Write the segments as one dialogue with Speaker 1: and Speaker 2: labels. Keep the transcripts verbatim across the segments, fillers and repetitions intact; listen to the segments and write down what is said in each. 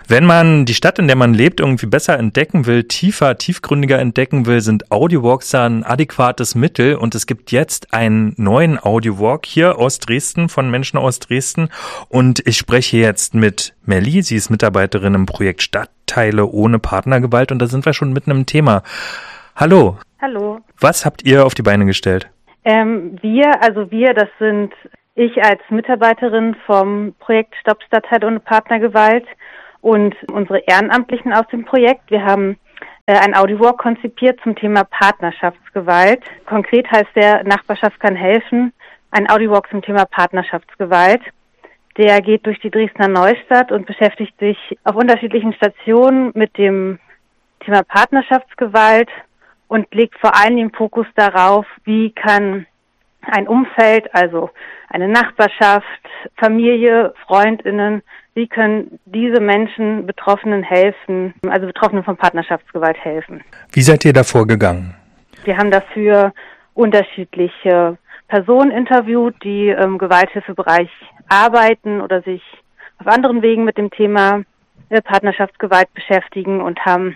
Speaker 1: Wenn man die Stadt, in der man lebt, irgendwie besser entdecken will, tiefer, tiefgründiger entdecken will, sind Audiowalks da ein adäquates Mittel. Und es gibt jetzt einen neuen Audiowalk hier aus Dresden, von Menschen aus Dresden. Und ich spreche jetzt mit Melli. Sie ist Mitarbeiterin im Projekt Stadtteile ohne Partnergewalt. Und da sind wir schon mitten im Thema. Hallo.
Speaker 2: Hallo.
Speaker 1: Was habt ihr auf die Beine gestellt?
Speaker 2: Ähm, wir, also wir, das sind ich als Mitarbeiterin vom Projekt Stopp Stadtteile ohne Partnergewalt und unsere Ehrenamtlichen aus dem Projekt. Wir haben äh, ein Audiowalk konzipiert zum Thema Partnerschaftsgewalt. Konkret heißt der Nachbarschaft kann helfen, ein Audiowalk zum Thema Partnerschaftsgewalt. Der geht durch die Dresdner Neustadt und beschäftigt sich auf unterschiedlichen Stationen mit dem Thema Partnerschaftsgewalt und legt vor allem den Fokus darauf, wie kann ein Umfeld, also eine Nachbarschaft, Familie, FreundInnen, wie können diese Menschen Betroffenen helfen, also Betroffenen von Partnerschaftsgewalt helfen.
Speaker 1: Wie seid ihr da vorgegangen?
Speaker 2: Wir haben dafür unterschiedliche Personen interviewt, die im Gewalthilfebereich arbeiten oder sich auf anderen Wegen mit dem Thema Partnerschaftsgewalt beschäftigen und haben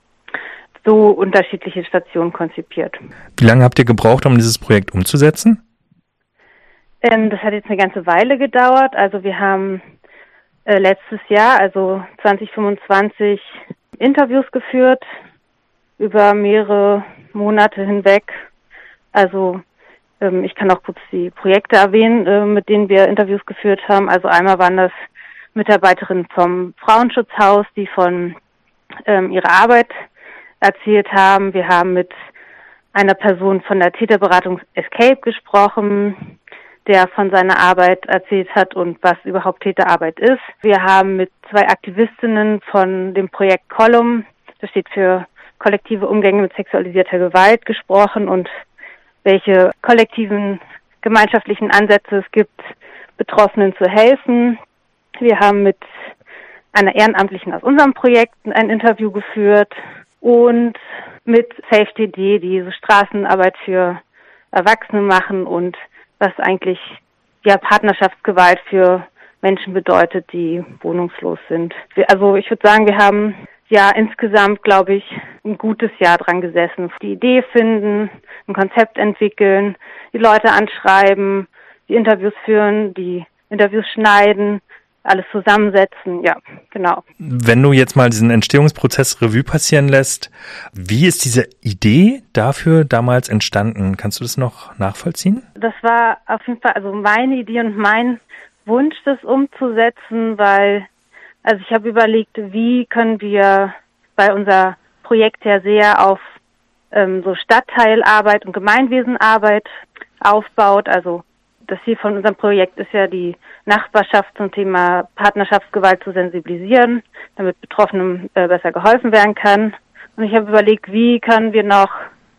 Speaker 2: so unterschiedliche Stationen konzipiert.
Speaker 1: Wie lange habt ihr gebraucht, um dieses Projekt umzusetzen?
Speaker 2: Ähm, das hat jetzt eine ganze Weile gedauert. Also wir haben äh, letztes Jahr, also zwanzig fünfundzwanzig, Interviews geführt über mehrere Monate hinweg. Also ähm, ich kann auch kurz die Projekte erwähnen, äh, mit denen wir Interviews geführt haben. Also einmal waren das Mitarbeiterinnen vom Frauenschutzhaus, die von ähm, ihrer Arbeit erzählt haben. Wir haben mit einer Person von der Täterberatung Escape gesprochen, der von seiner Arbeit erzählt hat und was überhaupt Täterarbeit ist. Wir haben mit zwei Aktivistinnen von dem Projekt Column, das steht für kollektive Umgänge mit sexualisierter Gewalt, gesprochen und welche kollektiven gemeinschaftlichen Ansätze es gibt, Betroffenen zu helfen. Wir haben mit einer Ehrenamtlichen aus unserem Projekt ein Interview geführt und mit SafeDD, die so Straßenarbeit für Erwachsene machen und was eigentlich ja Partnerschaftsgewalt für Menschen bedeutet, die wohnungslos sind. Wir, also ich würde sagen, wir haben ja insgesamt, glaube ich, ein gutes Jahr dran gesessen. Die Idee finden, ein Konzept entwickeln, die Leute anschreiben, die Interviews führen, die Interviews schneiden, alles zusammensetzen, ja, genau.
Speaker 1: Wenn du jetzt mal diesen Entstehungsprozess Revue passieren lässt, wie ist diese Idee dafür damals entstanden? Kannst du das noch nachvollziehen?
Speaker 2: Das war auf jeden Fall also meine Idee und mein Wunsch, das umzusetzen, weil, also ich habe überlegt, wie können wir, weil unser Projekt ja sehr auf ähm, so Stadtteilarbeit und Gemeinwesenarbeit aufbaut, also das Ziel von unserem Projekt ist ja, die Nachbarschaft zum Thema Partnerschaftsgewalt zu sensibilisieren, damit Betroffenen äh, besser geholfen werden kann. Und ich habe überlegt, wie können wir noch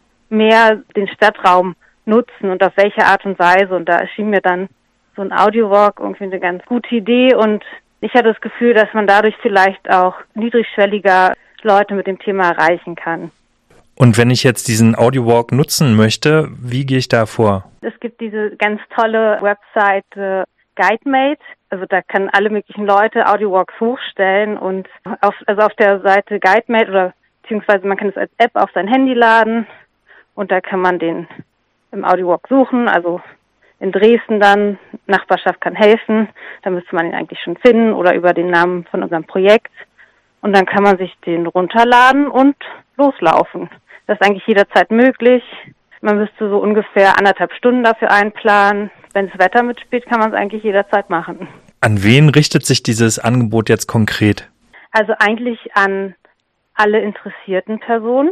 Speaker 2: mehr den Stadtraum nutzen und auf welche Art und Weise. Und da erschien mir dann so ein Audiowalk irgendwie eine ganz gute Idee. Und ich hatte das Gefühl, dass man dadurch vielleicht auch niedrigschwelliger Leute mit dem Thema erreichen kann.
Speaker 1: Und wenn ich jetzt diesen Audiowalk nutzen möchte, wie gehe ich da vor?
Speaker 2: Es gibt diese ganz tolle Webseite GuideMate. Also da können alle möglichen Leute Audiowalks hochstellen und auf, also auf der Seite GuideMate oder beziehungsweise man kann es als App auf sein Handy laden und da kann man den im Audiowalk suchen. Also in Dresden dann, Nachbarschaft kann helfen. Da müsste man ihn eigentlich schon finden oder über den Namen von unserem Projekt. Und dann kann man sich den runterladen und loslaufen. Das ist eigentlich jederzeit möglich. Man müsste so ungefähr anderthalb Stunden dafür einplanen. Wenn das Wetter mitspielt, kann man es eigentlich jederzeit machen.
Speaker 1: An wen richtet sich dieses Angebot jetzt konkret?
Speaker 2: Also eigentlich an alle interessierten Personen,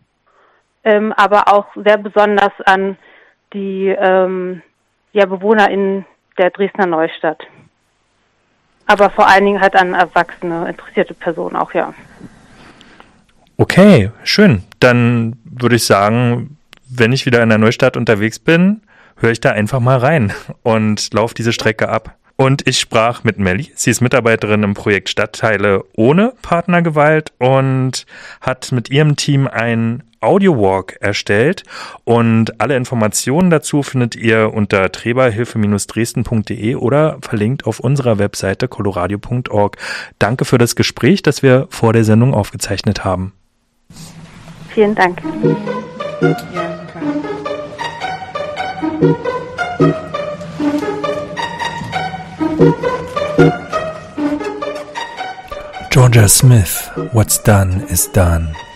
Speaker 2: ähm, aber auch sehr besonders an die ähm, ja, BewohnerInnen der Dresdner Neustadt. Aber vor allen Dingen halt an erwachsene, interessierte Personen auch, ja.
Speaker 1: Okay, schön. Dann würde ich sagen, wenn ich wieder in der Neustadt unterwegs bin, höre ich da einfach mal rein und laufe diese Strecke ab. Und ich sprach mit Melli. Sie ist Mitarbeiterin im Projekt Stadtteile ohne Partnergewalt und hat mit ihrem Team ein Audiowalk erstellt. Und alle Informationen dazu findet ihr unter treberhilfe Dresden punkt de oder verlinkt auf unserer Webseite coloradio punkt org. Danke für das Gespräch, das wir vor der Sendung aufgezeichnet haben.
Speaker 2: Vielen Dank. Ja,
Speaker 1: Georgia Smith, What's Done is Done.